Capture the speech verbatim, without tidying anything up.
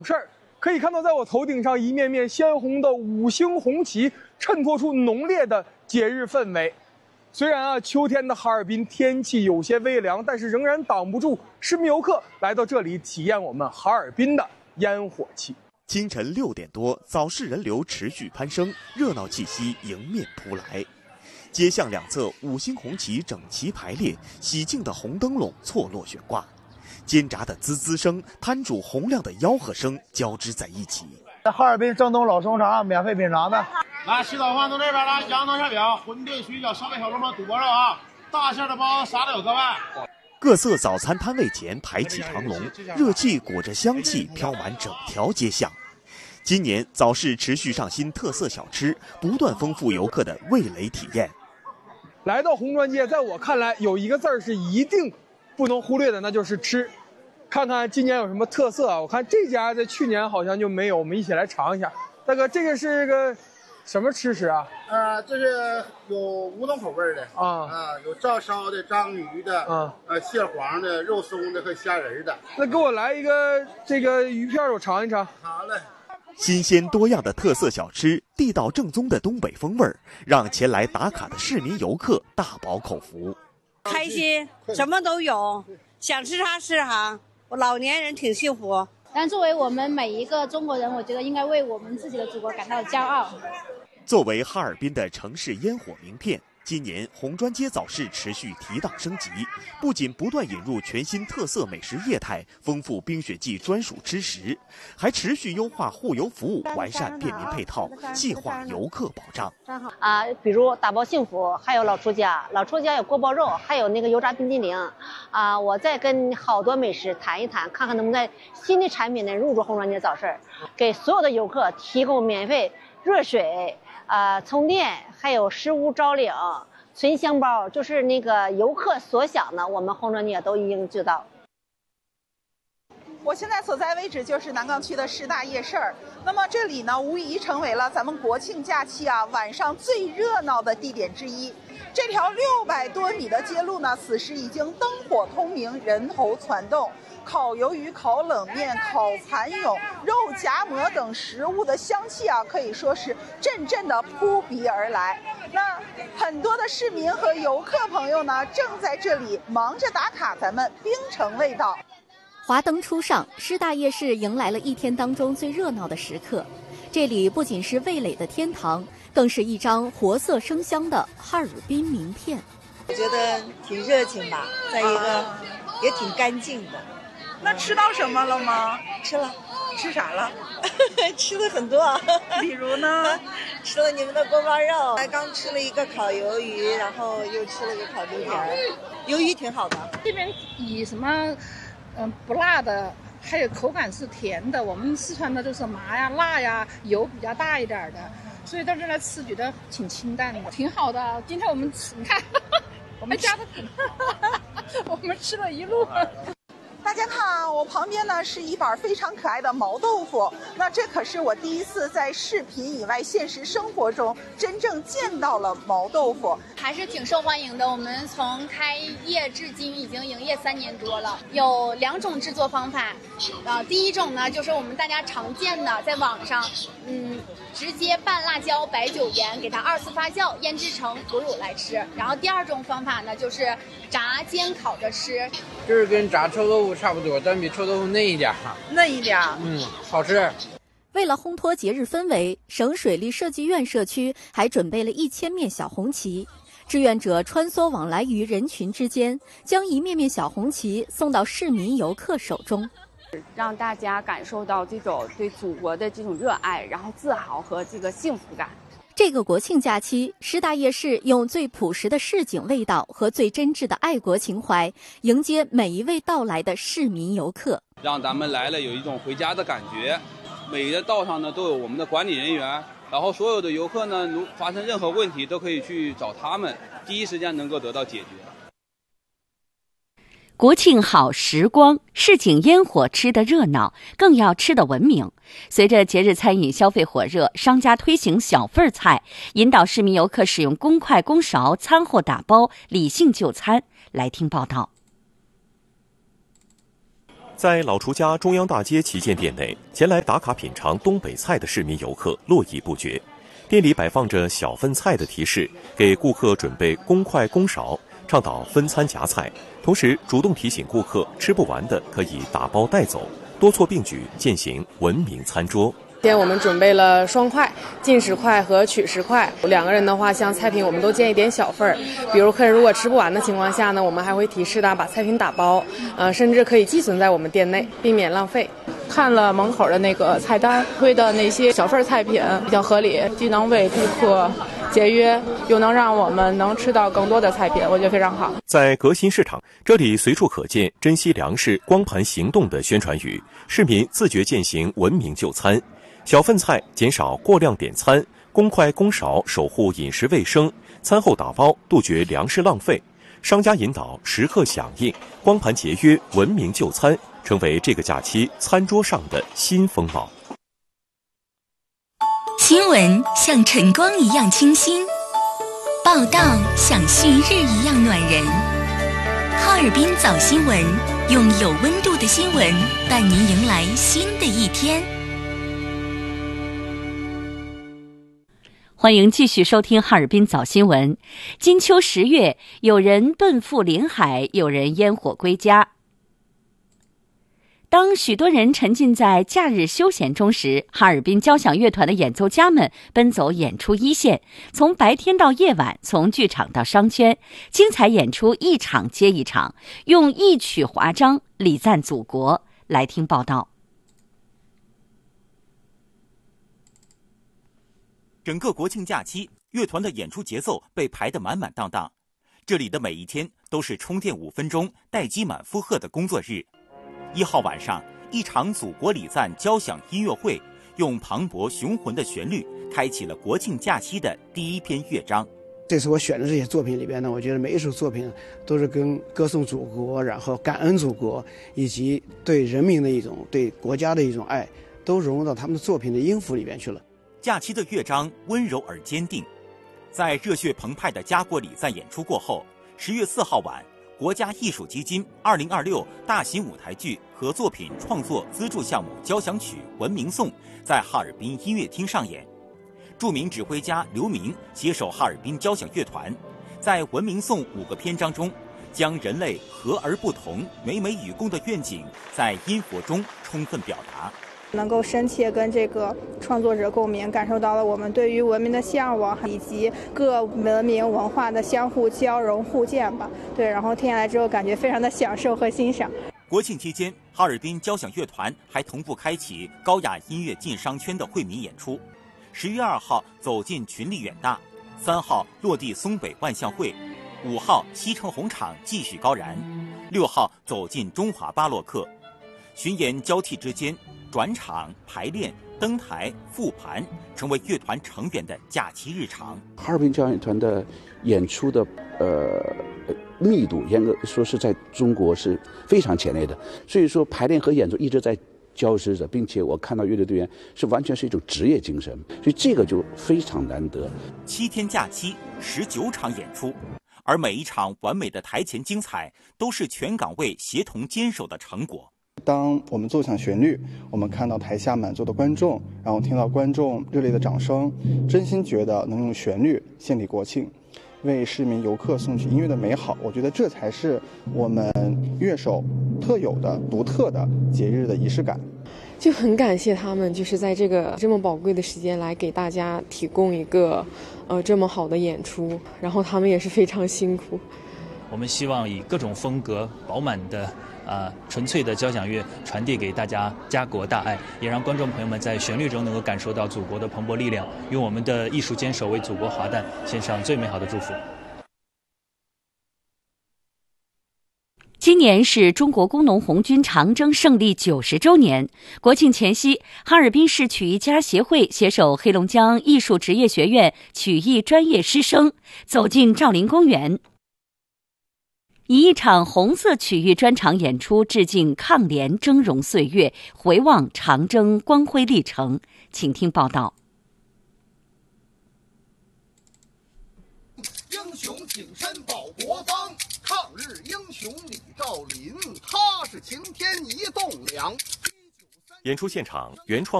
事儿可以看到，在我头顶上一面面鲜红的五星红旗，衬托出浓烈的节日氛围。虽然啊，秋天的哈尔滨天气有些微凉，但是仍然挡不住市民游客来到这里体验我们哈尔滨的烟火气。 清晨六点多，早市人流持续攀升，热闹气息迎面扑来。街巷两侧五星红旗整齐排列，喜庆的红灯笼错落悬挂，煎炸的滋滋声、摊主洪亮的吆喝声交织在一起。 哈尔滨正宗老中肠，免费品尝的。 来，洗澡饭从这边来，羊汤馅饼、馄饨、水饺、烧麦小笼包、肚包肉啊，大馅的包啥都有，各位。 各色早餐摊位前排起长龙，热气裹着香气飘满整条街巷。今年早市持续上新特色小吃，不断丰富游客的味蕾体验。 来到红砖街，在我看来有一个字儿是一定不能忽略的，那就是吃。看看今年有什么特色啊？我看这家在去年好像就没有，我们一起来尝一下。大哥，这个是个什么吃食啊？ 呃，这是有五种口味的啊啊，有照烧的、章鱼的，啊，呃，蟹黄的、肉松的和虾仁的。 那给我来一个这个鱼片，我尝一尝。 好嘞。 新鲜多样的特色小吃，地道正宗的东北风味儿，让前来打卡的市民游客大饱口福。 开心，什么都有，想吃啥吃啥。我老年人挺幸福。 但作为我们每一个中国人，我觉得应该为我们自己的祖国感到骄傲。 作为哈尔滨的城市烟火名片，今年红砖街早市持续提档升级，不仅不断引入全新特色美食业态，丰富冰雪季专属吃食，还持续优化护游服务，完善便民配套，细化游客保障。 啊，比如打包幸福，还有老厨家，老厨家有锅包肉，还有那个油炸冰激凌。啊，我再跟好多美食谈一谈，看看能不能在新的产品呢入驻红砖街早市，给所有的游客提供免费热水。啊，充电，还有食物招领、存香包，就是那个游客所想的，我们红砖街都一应俱到。 我现在所在位置就是南岗区的师大夜市儿，那么这里呢，无疑成为了咱们国庆假期啊晚上最热闹的地点之一。这条六百多米的街路呢，此时已经灯火通明，人头攒动。烤鱿鱼、烤冷面、烤蚕蛹、肉夹馍等食物的香气啊，可以说是阵阵的扑鼻而来。那很多的市民和游客朋友呢，正在这里忙着打卡咱们冰城味道。 华灯初上，师大夜市迎来了一天当中最热闹的时刻。这里不仅是味蕾的天堂，更是一张活色生香的哈尔滨名片。 我觉得挺热情吧，再一个、啊、也挺干净的。 那吃到什么了吗？ 吃了。 吃啥了？ 吃了很多。 比如呢？ 吃了你们的锅包肉，还刚吃了一个烤鱿鱼，然后又吃了个烤猪蹄儿。鱿鱼挺好的。 这边以什么，嗯、呃，不辣的，还有口感是甜的。我们四川的都是麻呀、辣呀，油比较大一点的，所以到这来吃觉得挺清淡的，挺好的。今天我们吃，你看，我们家的，我们吃了一路。 大家看，我旁边呢是一板非常可爱的毛豆腐，那这可是我第一次在视频以外现实生活中真正见到了毛豆腐， 还是挺受欢迎的。我们从开业至今已经营业三年多了，有两种制作方法。呃，第一种呢就是我们大家常见的，在网上，嗯，直接拌辣椒、白酒、盐，给它二次发酵腌制成腐乳来吃。然后第二种方法呢就是炸、煎、烤着吃， 就是跟炸臭豆腐差不多，但比臭豆腐嫩一点， 嫩一点， 嗯，好吃。 为了烘托节日氛围，省水利设计院社区还准备了一千面小红旗，志愿者穿梭往来于人群之间，将一面面小红旗送到市民游客手中， 让大家感受到这种对祖国的这种热爱，然后自豪和这个幸福感。 这个国庆假期，师大夜市用最朴实的市井味道和最真挚的爱国情怀，迎接每一位到来的市民游客， 让咱们来了有一种回家的感觉。每个道上呢都有我们的管理人员，然后所有的游客呢，如发生任何问题都可以去找他们，第一时间能够得到解决。 国庆好时光，市井烟火吃得热闹，更要吃得文明。随着节日餐饮消费火热，商家推行小份菜，引导市民游客使用公筷公勺，餐后打包，理性就餐。来听报道。 在老厨家中央大街旗舰店内，前来打卡品尝东北菜的市民游客络绎不绝。店里摆放着小份菜的提示，给顾客准备公筷公勺，倡导分餐夹菜，同时主动提醒顾客吃不完的可以打包带走，多措并举，践行文明餐桌。 今天我们准备了双筷、进食筷和取食筷。两个人的话，像菜品我们都建一点小份儿，比如客人如果吃不完的情况下呢，我们还会提示他把菜品打包，呃，甚至可以寄存在我们店内，避免浪费。 看了门口的那个菜单，推的那些小份菜品比较合理，既能为顾客节约，又能让我们能吃到更多的菜品，我觉得非常好。 在革新市场，这里随处可见珍惜粮食、光盘行动的宣传语，市民自觉践行文明就餐。小份菜减少过量点餐，公筷公勺守护饮食卫生，餐后打包杜绝粮食浪费。商家引导食客响应，光盘节约，文明就餐，成为这个假期餐桌上的新风貌。 新闻像晨光一样清新，报道像旭日一样暖人。哈尔滨早新闻，用有温度的新闻伴您迎来新的一天。 欢迎继续收听哈尔滨早新闻。金秋十月，有人奔赴临海，有人烟火归家。当许多人沉浸在假日休闲中时，哈尔滨交响乐团的演奏家们奔走演出一线，从白天到夜晚，从剧场到商圈，精彩演出一场接一场，用一曲华章礼赞祖国。来听报道。 整个国庆假期，乐团的演出节奏被排得满满当当。这里的每一天都是充电五分钟、待机满负荷的工作日。一号晚上，一场祖国礼赞交响音乐会，用磅礴雄浑的旋律，开启了国庆假期的第一篇乐章。 这次我选的这些作品里边呢，我觉得每一首作品都是跟歌颂祖国，然后感恩祖国，以及对人民的一种、对国家的一种爱，都融入到他们的作品的音符里边去了。 假期的乐章温柔而坚定。在热血澎湃的家国礼赞演出过后，十月四号晚，国家艺术基金二零二六大型舞台剧和作品创作资助项目交响曲《文明颂》在哈尔滨音乐厅上演。著名指挥家刘明携手哈尔滨交响乐团，在《文明颂》五个篇章中，将人类和而不同、美美与共的愿景在音符中充分表达。 能够深切跟这个创作者共鸣，感受到了我们对于文明的向往，以及各文明文化的相互交融互鉴吧。对，然后听下来之后，感觉非常的享受和欣赏。 国庆期间，哈尔滨交响乐团还同步开启高雅音乐进商圈的惠民演出。十月二号走进群力远大，三号落地松北万象汇，五号西城红场继续高燃，六号走进中华巴洛克。巡演交替之间，转场、排练、登台、复盘，成为乐团成员的假期日常。 哈尔滨交响乐团的演出的呃密度，严格说是在中国是非常前列的，所以说排练和演出一直在交织着，并且我看到乐队队员是完全是一种职业精神，所以这个就非常难得。 七天假期，十九场演出，而每一场完美的台前精彩，都是全岗位协同坚守的成果。 当我们奏响旋律，我们看到台下满座的观众，然后听到观众热烈的掌声，真心觉得能用旋律献礼国庆，为市民游客送去音乐的美好，我觉得这才是我们乐手特有的独特的节日的仪式感。 就很感谢他们，就是在这个这么宝贵的时间来给大家提供一个呃这么好的演出，然后他们也是非常辛苦。 我们希望以各种风格饱满的啊、呃、纯粹的交响乐传递给大家家国大爱，也让观众朋友们在旋律中能够感受到祖国的蓬勃力量，用我们的艺术坚守为祖国华诞献上最美好的祝福。 今年是中国工农红军长征胜利九十周年，国庆前夕，哈尔滨市曲艺家协会携手黑龙江艺术职业学院曲艺专业师生走进兆麟公园，以一场红色曲艺专场演出致敬抗联峥嵘岁月，回望长征光辉历程。请听报道。 英雄挺身保国防， 抗日英雄李兆林，他是擎天一栋梁。 演出现场原创。